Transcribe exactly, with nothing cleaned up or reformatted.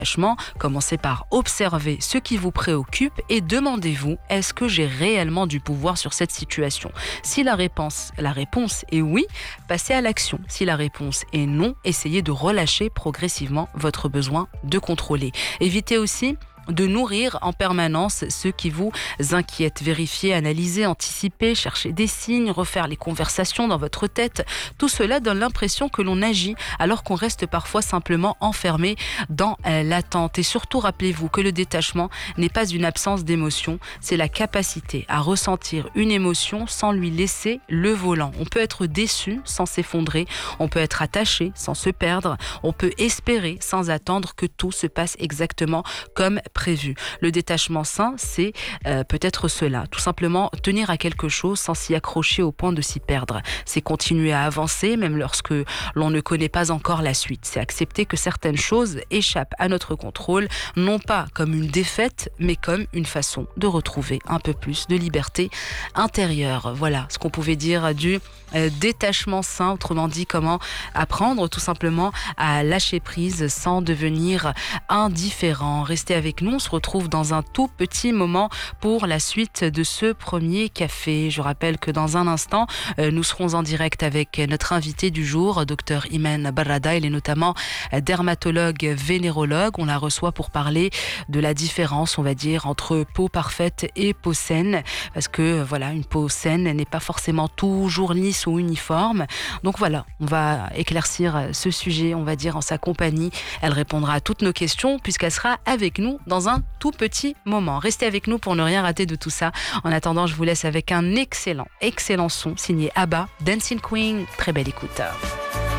Commencez par observer ce qui vous préoccupe et demandez-vous, est-ce que j'ai réellement du pouvoir sur cette situation? Si la réponse, la réponse est oui, passez à l'action. Si la réponse est non, essayez de relâcher progressivement votre besoin de contrôler. Évitez aussi de nourrir en permanence ceux qui vous inquiètent. Vérifier, analyser, anticiper, chercher des signes, refaire les conversations dans votre tête. Tout cela donne l'impression que l'on agit alors qu'on reste parfois simplement enfermé dans l'attente. Et surtout, rappelez-vous que le détachement n'est pas une absence d'émotion, c'est la capacité à ressentir une émotion sans lui laisser le volant. On peut être déçu sans s'effondrer, on peut être attaché sans se perdre, on peut espérer sans attendre que tout se passe exactement comme prévu. Le détachement sain, c'est euh, peut-être cela. Tout simplement tenir à quelque chose sans s'y accrocher au point de s'y perdre. C'est continuer à avancer même lorsque l'on ne connaît pas encore la suite. C'est accepter que certaines choses échappent à notre contrôle, non pas comme une défaite, mais comme une façon de retrouver un peu plus de liberté intérieure. Voilà ce qu'on pouvait dire du euh, détachement sain. Autrement dit, comment apprendre tout simplement à lâcher prise sans devenir indifférent. Restez avec nous, on se retrouve dans un tout petit moment pour la suite de ce premier café. Je rappelle que dans un instant, euh, nous serons en direct avec notre invité du jour, docteur Imen Barrada. Il est notamment dermatologue vénérologue. On la reçoit pour parler de la différence, on va dire, entre peau parfaite et peau saine. Parce que voilà, une peau saine n'est pas forcément toujours lisse ou uniforme. Donc voilà, on va éclaircir ce sujet, on va dire, en sa compagnie. Elle répondra à toutes nos questions puisqu'elle sera avec nous dans un tout petit moment. Restez avec nous pour ne rien rater de tout ça. En attendant, je vous laisse avec un excellent, excellent son signé ABBA, Dancing Queen. Très belle écoute.